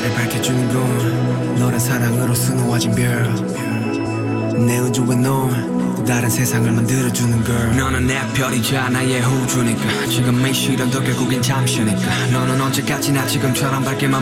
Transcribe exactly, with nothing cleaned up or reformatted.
나를 밝혀주는 건 너란 사랑으로 수놓아진 별내 우주에 넌 또 다른 세상을 만들어주는 걸. 너는 내 별이자 나의 호주니까 지금의 시련도 결국엔 잠시니까 너는 언제까지나 지금처럼 밝게만